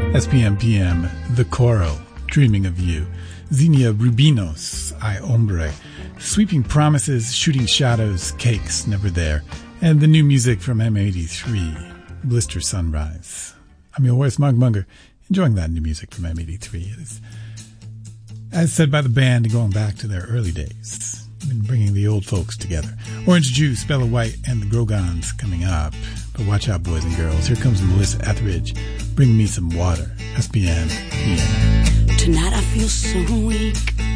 SPM PM, The Coral, Dreaming of You. Xenia Rubinos, I Hombre. Sweeping Promises, Shooting Shadows, Cakes, Never There. And the new music from M83, Blister Sunrise. I'm your host, Mark Munger, enjoying that new music from M83. It is, as said by the band, going back to their early days, been bringing the old folks together. Orange Juice, Bella White, and the Grogons coming up. But watch out, boys and girls. Here comes Melissa Etheridge. Bring me some water. SPM PM. Tonight I feel so weak.